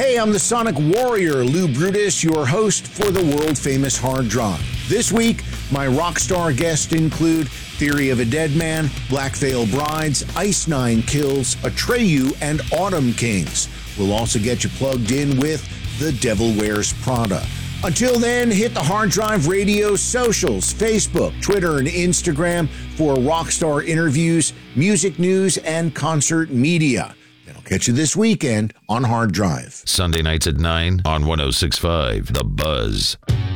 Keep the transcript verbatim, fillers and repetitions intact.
Hey, I'm the Sonic Warrior, Lou Brutus, your host for the world-famous Hard Drive. This week, my rock star guests include Theory of a Dead Man, Black Veil Brides, Ice Nine Kills, Atreyu, and Autumn Kings. We'll also get you plugged in with The Devil Wears Prada. Until then, hit the Hard Drive Radio socials, Facebook, Twitter, and Instagram for rockstar interviews, music news, and concert media. Then I'll catch you this weekend on Hard Drive. Sunday nights at nine on one oh six point five The Buzz.